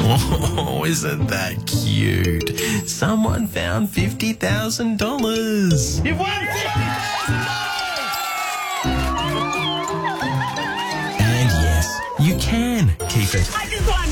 Oh, isn't that cute? Someone found $50,000. You've won $50,000! And yes, you can keep it. I just won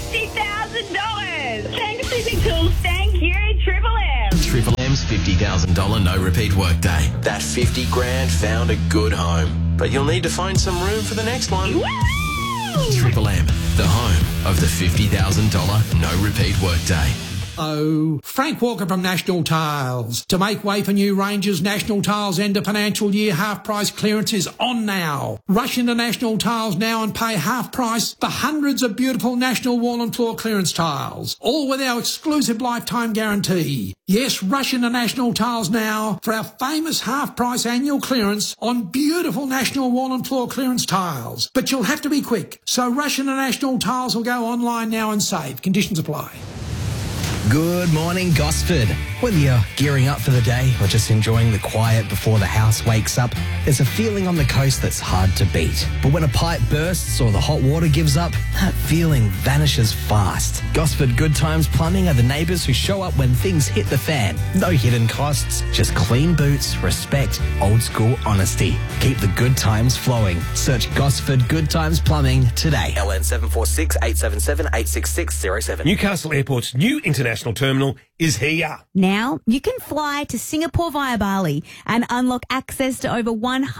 $50,000. Thanks, Sydney Tools. Thank you, Triple M. Triple M's $50,000 no repeat workday. That 50 grand found a good home. But you'll need to find some room for the next one. Woo! Triple M, the home of the $50,000 no repeat workday. Oh, Frank Walker from National Tiles. To make way for new ranges, National Tiles end of financial year half price clearance is on now. Rush into National Tiles now and pay half price for hundreds of beautiful National wall and floor clearance tiles, all with our exclusive lifetime guarantee. Yes, rush into National Tiles now for our famous half price annual clearance on beautiful National wall and floor clearance tiles. But you'll have to be quick, so rush into National Tiles or go online now and save. Conditions apply. Good morning, Gosford. Whether you're gearing up for the day or just enjoying the quiet before the house wakes up, there's a feeling on the coast that's hard to beat. But when a pipe bursts or the hot water gives up, that feeling vanishes fast. Gosford Good Times Plumbing are the neighbours who show up when things hit the fan. No hidden costs, just clean boots, respect, old school honesty. Keep the good times flowing. Search Gosford Good Times Plumbing today. LN 746 877 86607. Newcastle Airport's new international terminal is here. Now you can fly to Singapore via Bali and unlock access to over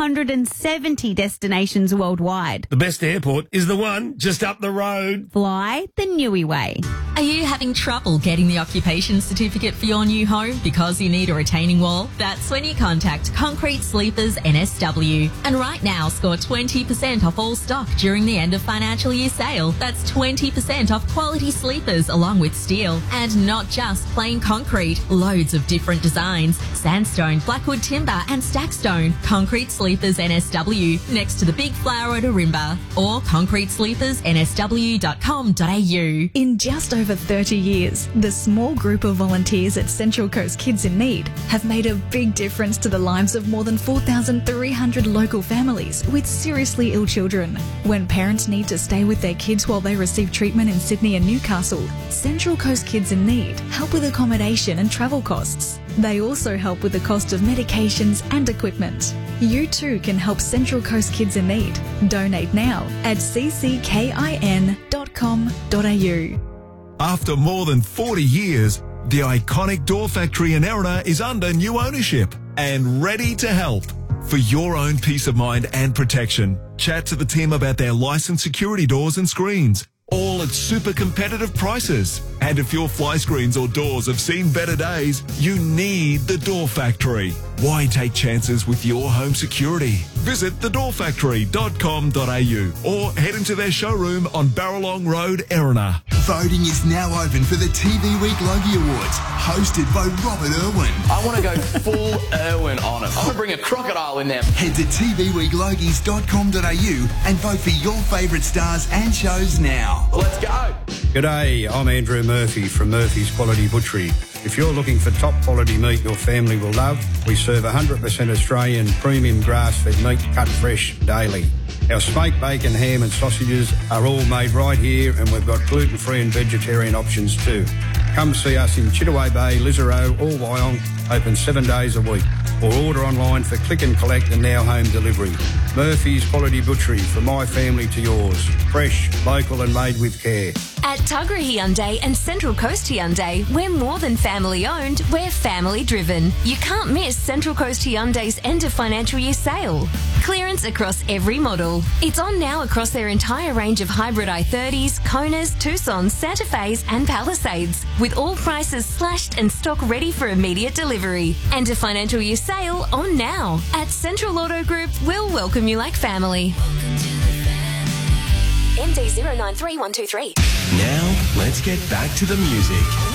170 destinations worldwide. The best airport is the one just up the road. Fly the Nui way. Are you having trouble getting the occupation certificate for your new home because you need a retaining wall? That's when you contact Concrete Sleepers NSW. And right now, score 20% off all stock during the end of financial year sale. That's 20% off quality sleepers along with steel. And not just plain concrete, loads of different designs. Sandstone, Blackwood Timber and Stackstone. Concrete Sleepers NSW next to the Big Flower at Ourimbah or concretesleepersnsw.com.au. In just over 30 years, the small group of volunteers at Central Coast Kids in Need have made a big difference to the lives of more than 4,300 local families with seriously ill children. When parents need to stay with their kids while they receive treatment in Sydney and Newcastle, Central Coast Kids in Need help with accommodation and travel costs. They also help with the cost of medications and equipment. You too can help Central Coast Kids in Need. Donate now at cckin.com.au. After more than 40 years, the iconic Door Factory in Erina is under new ownership and ready to help. For your own peace of mind and protection, chat to the team about their licensed security doors and screens, all at super competitive prices. And if your fly screens or doors have seen better days, you need the Door Factory. Why take chances with your home security? Visit thedoorfactory.com.au or head into their showroom on Barralong Road, Erina. Voting is now open for the TV Week Logie Awards, hosted by Robert Irwin. I want to go full Irwin on it. I'm going to bring a crocodile in there. Head to tvweeklogies.com.au and vote for your favourite stars and shows now. Let's go. G'day, I'm Andrew Murphy from Murphy's Quality Butchery. If you're looking for top quality meat your family will love, we serve 100% Australian premium grass-fed meat cut fresh daily. Our smoked bacon, ham and sausages are all made right here, and we've got gluten-free and vegetarian options too. Come see us in Chittaway Bay, Lisarow or Wyong, open 7 days a week. Or order online for click and collect and now home delivery. Murphy's Quality Butchery, from my family to yours. Fresh, local and made with care. At Tuggerah Hyundai and Central Coast Hyundai, we're more than family owned, we're family driven. You can't miss Central Coast Hyundai's end of financial year sale. Clearance across every model. It's on now across their entire range of hybrid i30s, Konas, Tucsons, Santa Fe's and Palisades, with all prices slashed and stock ready for immediate delivery. End of financial year sale on now. At Central Auto Group, we'll welcome you like family. MD 093123. Now, let's get back to the music.